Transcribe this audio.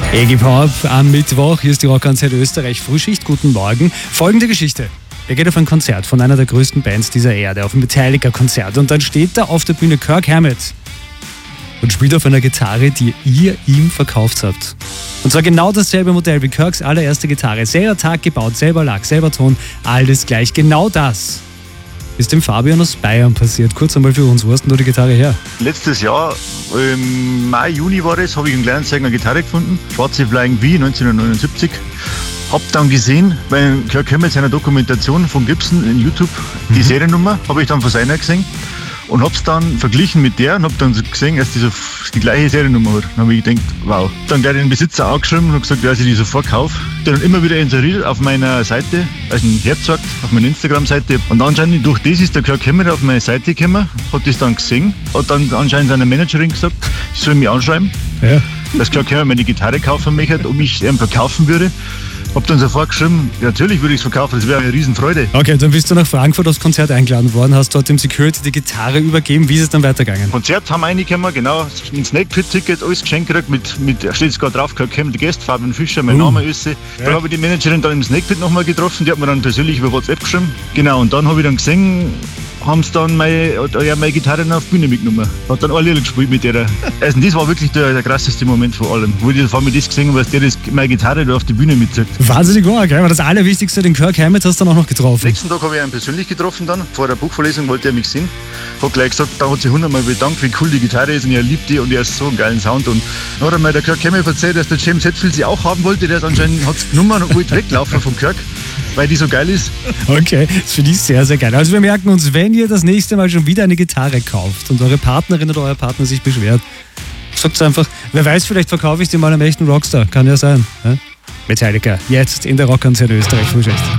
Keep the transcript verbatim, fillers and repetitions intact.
Iggy Pop am Mittwoch. Hier ist die Rockkonzert Österreich Frühschicht. Guten Morgen. Folgende Geschichte. Er geht auf ein Konzert von einer der größten Bands dieser Erde, auf ein Metallica-Konzert. Und dann steht da auf der Bühne Kirk Hammett und spielt auf einer Gitarre, die ihr ihm verkauft habt. Und zwar genau dasselbe Modell wie Kirks allererste Gitarre. Selber Tag gebaut, selber Lack, selber Ton, alles gleich. Genau das ist dem Fabian aus Bayern passiert. Kurz einmal für uns, wo hast denn du die Gitarre her? Letztes Jahr, im Mai, Juni war das, habe ich in Kleinanzeigen eine Gitarre gefunden. Schwarze Flying V neunzehnhundertneunundsiebzig. Hab dann gesehen, bei Kirk Hammett seiner Dokumentation von Gibson in YouTube, die mhm. Seriennummer, habe ich dann von seiner gesehen. Und hab's dann verglichen mit der und hab dann gesehen, dass die so die gleiche Seriennummer hat. Dann habe ich gedacht, wow. Dann gleich den Besitzer angeschrieben und gesagt, dass ich die sofort kaufe. Dann immer wieder inseriert auf meiner Seite, also ein Herz sagt, auf meiner Instagram-Seite. Und anscheinend durch das ist der Kirk Hammett auf meine Seite gekommen, hat das dann gesehen, hat dann anscheinend seiner Managerin gesagt, ich soll mich anschreiben, ja. dass Kirk Hammett meine Gitarre kaufen möchte, ob ich ihn verkaufen würde. Hab dann sofort geschrieben, ja, natürlich würde ich es verkaufen, das wäre eine Riesenfreude. Okay, dann bist du nach Frankfurt aufs Konzert eingeladen worden, hast dort dem Security die Gitarre übergeben. Wie ist es dann weitergegangen? Konzert haben wir reingekommen, genau, ein Snake Pit Ticket, alles geschenkt gekriegt, mit, mit, steht jetzt gerade drauf, Kirk Hammett, Gäste, Fabian Fischer, mein uh. Name ist sie. Ja. Dann habe ich die Managerin dann im Snake Pit nochmal getroffen, die hat mir dann persönlich über WhatsApp geschrieben. Genau, und dann habe ich dann gesehen, haben sie dann meine, ja, meine Gitarre auf die Bühne mitgenommen. Hat dann alle gespielt mit der. Also das war wirklich der, der krasseste Moment von allem. Wo ich vor allem das gesehen habe, dass der das, meine Gitarre da auf die Bühne mitzieht. Wahnsinnig wahr, gell? Aber das Allerwichtigste, den Kirk Hammett hast du dann auch noch getroffen. Nächsten Tag habe ich ihn persönlich getroffen dann. Vor der Buchvorlesung wollte er mich sehen. Hat gleich gesagt, da hat sich hundertmal bedankt, wie cool die Gitarre ist und er liebt die und er ist so einen geilen Sound. Und dann hat er mir der Kirk Hammett erzählt, dass der James Hetfield sie auch haben wollte. Der ist anscheinend, hat es genommen und wollte weglaufen vom Kirk, weil die so geil ist. Okay, das finde ich sehr, sehr geil. Also wir merken uns, wenn ihr das nächste Mal schon wieder eine Gitarre kauft und eure Partnerin oder euer Partner sich beschwert, sagt einfach, wer weiß, vielleicht verkaufe ich dir mal einen echten Rockstar. Kann ja sein. Ne? Metallica, jetzt in der Rockkonzert Österreich Frühschicht.